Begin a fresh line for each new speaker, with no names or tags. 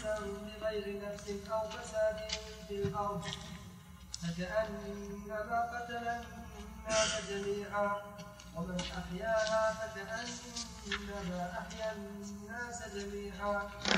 بغير نفس أو فساد في الأرض فكأنما قتل الناس جميعا ومن أحياها فكأنما أحيا الناس جميعا